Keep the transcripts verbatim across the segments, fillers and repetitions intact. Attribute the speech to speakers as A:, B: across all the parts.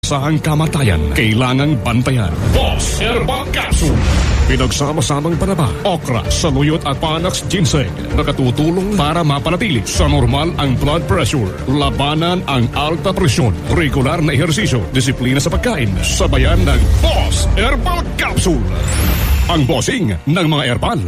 A: inaasahang kamatayan, kailangang bantayan. Boss Herbal Capsule. Pinagsama-samang panaba, okra, saluyot at panax ginseng. Nakatutulong para mapanatili sa normal ang blood pressure, labanan ang alta presyon, regular na ehersisyo, disiplina sa pagkain, sabayan ng Boss Herbal Capsule. Ang bossing ng mga herbal.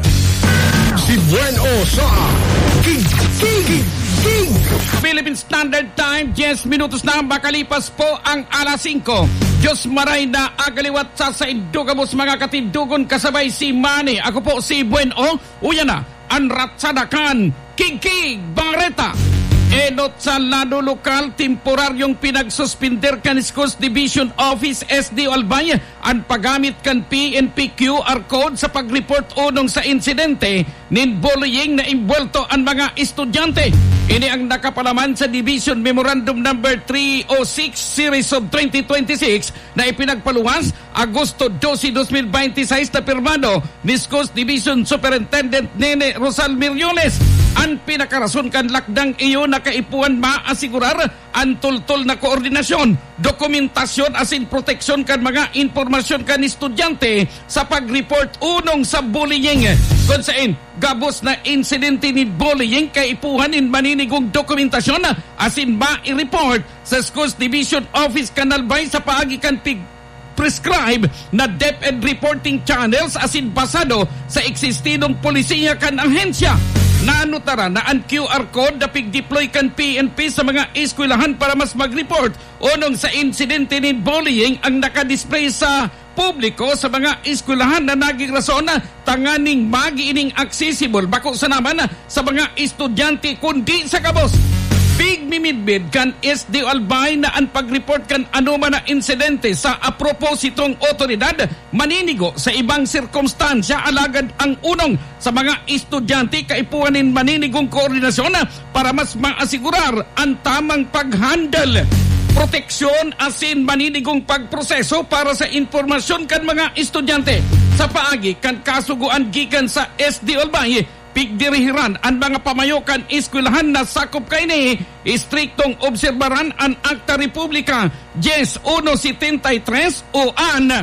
B: Si Bueno sa King, King, King.
C: Philippine Standard Time, ten minutos na makalipas po ang alas singko. Diyos maray na agaliwat sa sa indugamos mga katindugon kasabay si Manny. Ako po si Bueno. Uya na, ang ratsadakan, King King Barreta. Enot sa lado lokal, temporaryong pinagsuspender kan Coast Division Office S D Albay ang paggamit kan P N P Q R code sa pag-report unong sa insidente nin bullying na imbwelto ang mga estudyante. Ini ang nakapalaman sa Division Memorandum number three oh six Series of twenty twenty-six na ipinagpaluwas Agosto twelve, twenty twenty-six na pirmado ni Coast Division Superintendent Nene Rosal Miriones. Ang pinakarason kan lakdang iyo na kaipuan maasigurar ang tultol na koordinasyon, dokumentasyon asin proteksyon kan mga informasyon kan estudyante sa pag-report unong sa bullying. Kung saan gabos na insidente ni bullying kaipuhan in maninigong dokumentasyon asin ma-report sa Coast Division Office Canalbay sa paagi kan pig prescribe na DepEd reporting channels asin basado sa eksistidong polisiya kan ahensya. Naanutara na ang Q R code na pig-deploy kan P N P sa mga eskwelahan para mas mag-report unong sa insidente ni bullying ang nakadisplay sa publiko sa mga eskwelahan na naging rason na tanganing magiining accessible bako sa naman sa mga estudyante kundi sa kabos. Big mimidbid kan S D Albay na ang pag-report kan anuman na insidente sa apropositong otoridad maninigo sa ibang sirkumstansya alagad ang unong sa mga estudyante kaipuanin maninigong koordinasyon para mas maasigurar ang tamang pag-handle, proteksyon asin maninigong pagproseso para sa informasyon kan mga estudyante. Sa paagi kan kasuguan gikan sa S D Albay, pigdirihiran ang mga pamayokan eskwelahan na sakop kay ni istriktong obserbaran ang Akta Republika Yes one seventy-three o ang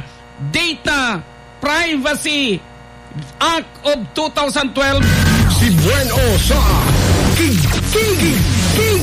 C: Data Privacy Act of twenty twelve.
B: Si Bueno sa King, King, King.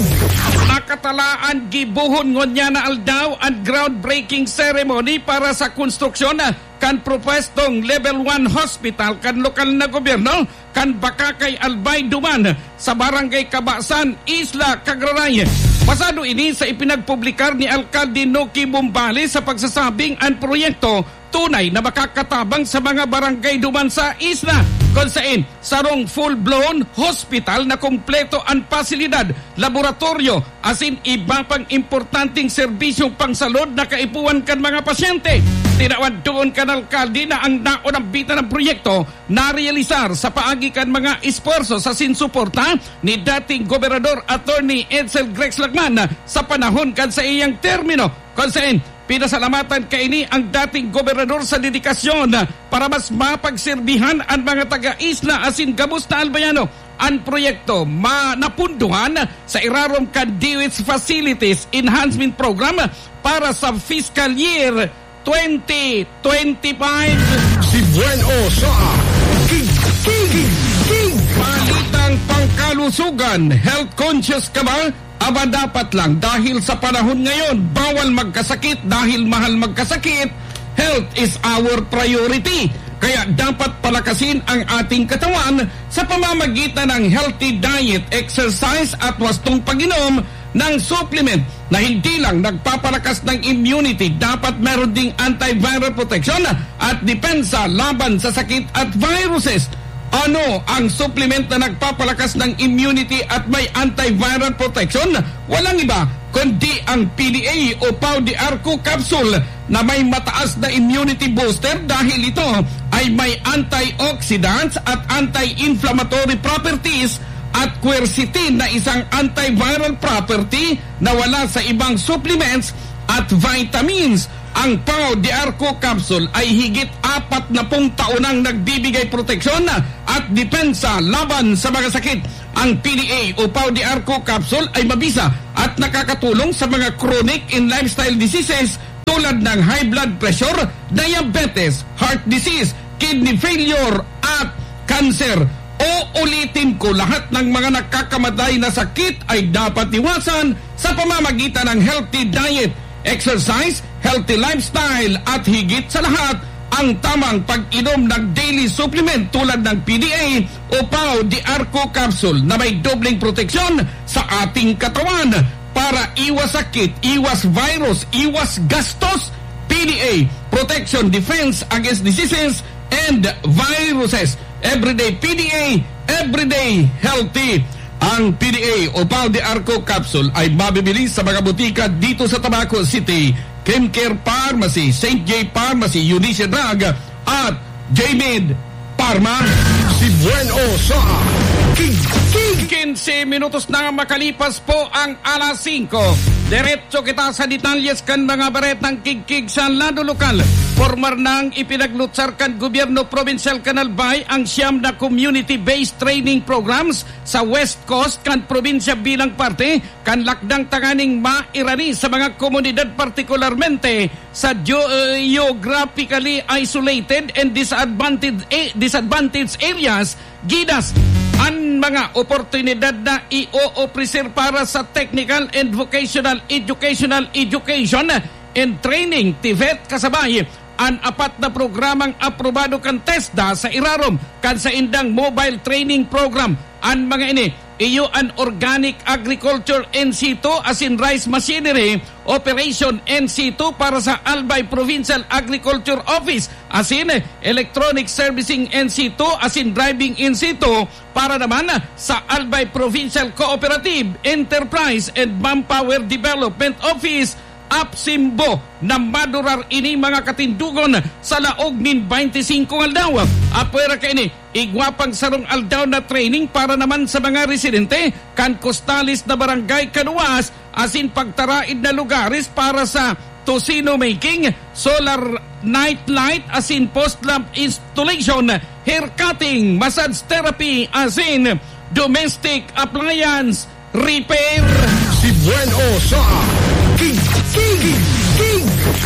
C: Nakatalaan gibuhon ngonya na aldaw ang groundbreaking ceremony para sa konstruksyon kan propestong level one hospital kan lokal na gobyerno kan Bakakay Albay Duman sa barangay Kabasan, Isla Cagraray. Pasado ini sa ipinagpublikar ni Alcalde Noki Bumbali sa pagsasabing ang proyekto tunay na makakatabang sa mga barangay duman sa isla. Kung saan, sarong full-blown hospital na kompleto ang pasilidad, laboratorio, asin iba pang importanteng serbisyong pangsalod na kaipuan kan mga pasyente. Tinawad doon kan alkalde na ang naunang bita ng proyekto na realisar sa paagi kan mga esforso sa sinsuporta ni dating Gobernador Attorney Edsel Grex Lacman sa panahon kan sa iyang termino. Kung saan, pinasalamatan kaini ang dating gobernador sa dedikasyon para mas mapagserbihan ang mga taga-isla asin gabos na albayano. Ang proyekto manapunduhan sa irarom kan D O H Facilities Enhancement Program para sa fiscal year twenty twenty-five.
B: Si Bueno sa King, King, King.
C: Balitang pangkalusugan, health conscious ka ba? Aba dapat lang dahil sa panahon ngayon, bawal magkasakit dahil mahal magkasakit. Health is our priority. Kaya dapat palakasin ang ating katawan sa pamamagitan ng healthy diet, exercise at wastong pag-inom ng supplement na hindi lang nagpapalakas ng immunity, dapat meron ding antiviral protection at depensa laban sa sakit at viruses. Ano ang supplement na nagpapalakas ng immunity at may antiviral protection? Walang iba kundi ang P D A o Pau de Arco capsule na may mataas na immunity booster dahil ito ay may antioxidants at anti-inflammatory properties at quercetin na isang antiviral property na wala sa ibang supplements at vitamins. Ang Pau de Arco capsule ay higit apat na pung taonang nagbibigay proteksyon at depensa laban sa mga sakit. Ang P D A o Pau de Arco capsule ay mabisa at nakakatulong sa mga chronic and lifestyle diseases tulad ng high blood pressure, diabetes, heart disease, kidney failure at cancer. O ulitin ko, lahat ng mga nakakamatay na sakit ay dapat iwasan sa pamamagitan ng healthy diet, exercise, healthy lifestyle at higit sa lahat, ang tamang pag-inom ng daily supplement tulad ng P D A o P A O de Arco capsule na may dobleng proteksyon sa ating katawan para iwas sakit, iwas virus, iwas gastos. P D A, protection, defense against diseases and viruses. Everyday P D A, everyday healthy. Ang P D A o P A O de Arco capsule ay mabibili sa mga butika dito sa Tabaco City, Chemcare Pharmacy, Saint J Pharmacy, Eunice Drug at J-Med Pharma.
B: Si Bueno sa King King.
C: quince minutos na makalipas po ang alas singko. Diretso kita sa detalyes kan mga baretang kigkig sa lado lokal. Formal nang ipinaglutsar kan gobyerno provincial Canalbay ang siyam na community-based training programs sa West Coast kan probinsya bilang parte kan lakdang tanganing mairani sa mga komunidad, partikularmente sa geo- uh, geographically isolated and disadvantaged, eh, disadvantaged areas. Gidas ang mga oportunidad na i-o-ofrecer para sa technical and vocational educational education and training T V E T kasabay ang apat na programang aprobado kan TESDA sa Irarom kan sa indang mobile training program. Ang mga ini iyo an organic agriculture in situ as in rice machinery operation in situ para sa Albay Provincial Agriculture Office, as in electronic servicing in situ as in driving in situ para naman sa Albay Provincial Cooperative Enterprise and Manpower Development Office. Apsimbo na madurar ini mga katindugon sa laog nin twenty-five aldaw. Apwera ka ini igwapang sarong aldaw na training para naman sa mga residente kan costalis na barangay kanuwas, asin pagtaraid na lugares para sa tosino making, solar night light, asin post lamp installation, hair cutting, massage therapy, asin domestic appliance repair.
B: Si Bueno sa King King King.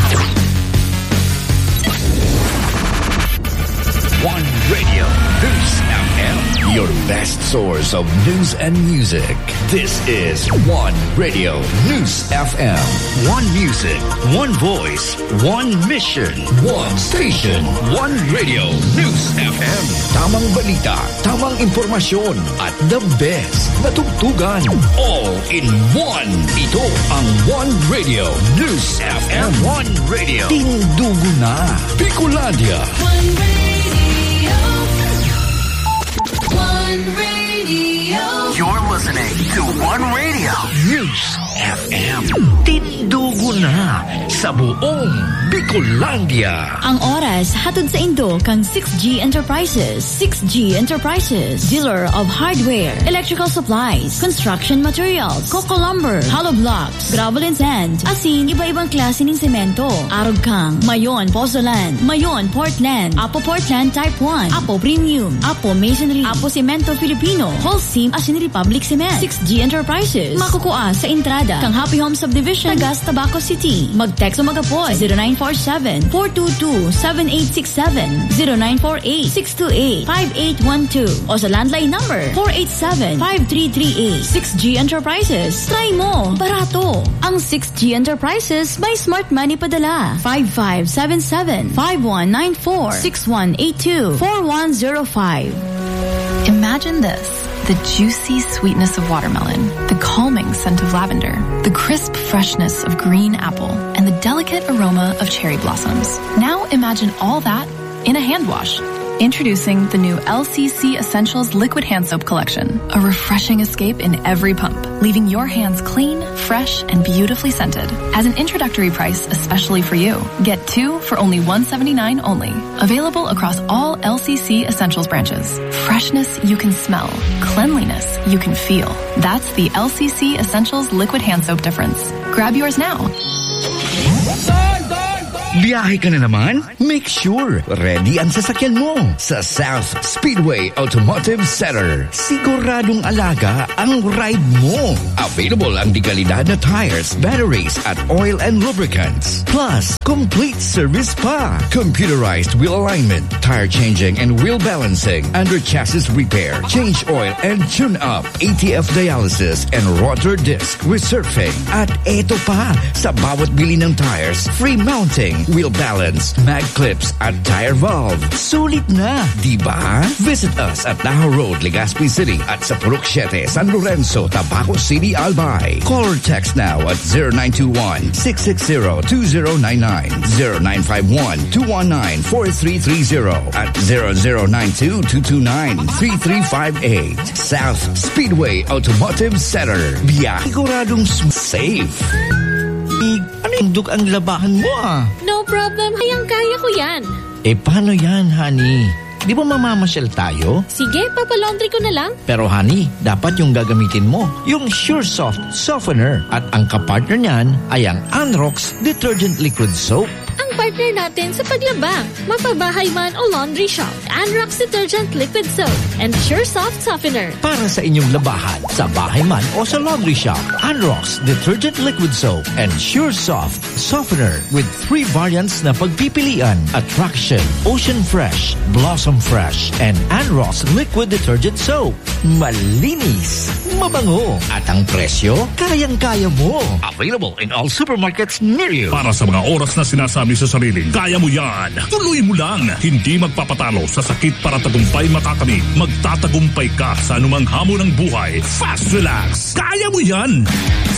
D: One Radio News F M, your best source of news and music. This is One Radio News F M. One music, one voice, one mission, one station. One Radio News F M. Tamang balita, tamang impormasyon, at the best na tugtugan. All in one. Ito ang One Radio News F M. One Radio. Tindugo na. Bicolandia.
E: One Radio. One Radio.
D: You're listening to One Radio News F M. Tindugo na sa buong Bicolandia.
F: Ang oras hatod sa Indo kang six G Enterprises. six G Enterprises, dealer of hardware, electrical supplies, construction materials, coco lumber, hollow blocks, gravel and sand, asin iba-ibang klase ng semento. Arog kang Mayon Pozzolan, Mayon Portland, Apo Portland Type one, Apo Premium, Apo Masonry, Apo Cemento Filipino, Holcim asin Republic Cement. six G Enterprises, makukuha sa entrada kang Happy Home Subdivision, Tagas, Tabaco City. Mag-text o mag-apoy zero nine four seven, four two two, seven eight six seven, zero nine four eight, six two eight, five eight one two o sa landline number four eight seven, five three three eight. six G Enterprises, try mo, barato. Ang six G Enterprises may smart money padala. five five seven seven, five one nine four, six one eight two, four one zero five.
G: Imagine this. The juicy sweetness of watermelon, the calming scent of lavender, the crisp freshness of green apple, and the delicate aroma of cherry blossoms. Now imagine all that in a hand wash. Introducing the new L C C Essentials Liquid Hand Soap Collection. A refreshing escape in every pump, leaving your hands clean, fresh, and beautifully scented. As an introductory price especially for you, get two for only one seventy-nine only. Available across all L C C Essentials branches. Freshness you can smell. Cleanliness you can feel. That's the L C C Essentials Liquid Hand Soap difference. Grab yours now.
C: Don, Don, Don!
D: Biyahe ka na naman? Make sure ready ang sasakyan mo sa South Speedway Automotive Center. Siguradong alaga ang ride mo. Available ang dekalidad na tires, batteries at oil and lubricants. Plus, complete service pa. Computerized wheel alignment, tire changing and wheel balancing, under chassis repair, change oil and tune up, A T F dialysis and rotor disc resurfacing. At eto pa, sa bawat bili ng tires, free mounting, wheel balance, mag clips at tire valve. Sulit na, di ba? Visit us at Tahoe Road, Legazpi City at sa Purok Siete, San Lorenzo, Tabaco City, Albay. Call or text now at zero nine two one, six six zero, two zero nine nine, zero nine five one, two one nine, four three three zero at zero zero nine two, two two nine, three three five eight. South Speedway Automotive Center. Biyahe siguradong safe. Ano yung duk ang labahan mo ah?
H: No problem, hayang kaya ko yan.
B: Eh paano yan, honey? Di ba mamamasyal tayo?
H: Sige, papalaundry ko na lang.
B: Pero honey, dapat yung gagamitin mo, yung Sure Soft Softener. At ang kapartner niyan ay ang Anrox Detergent Liquid Soap.
H: Ang partner natin sa paglaba, mapabahay man o laundry shop, Anrox Detergent Liquid Soap and Sure Soft Softener.
B: Para sa inyong labahan, sa bahay man o sa laundry shop, Anrox Detergent Liquid Soap and Sure Soft Softener with three variants na pagpipilian: Attraction, Ocean Fresh, Blossom Fresh, and Anrox Liquid Detergent Soap. Malinis, mabango, at ang presyo, kayang-kaya mo. Available in all supermarkets near you.
A: Para sa mga oras na sinasabi sa sarili, kaya mo yan. Tuloy mo lang. Hindi magpapatalo sa sakit para tagumpay makakamit. Magtatagumpay ka sa anumang hamon ng buhay. Fast Relax. Kaya mo yan.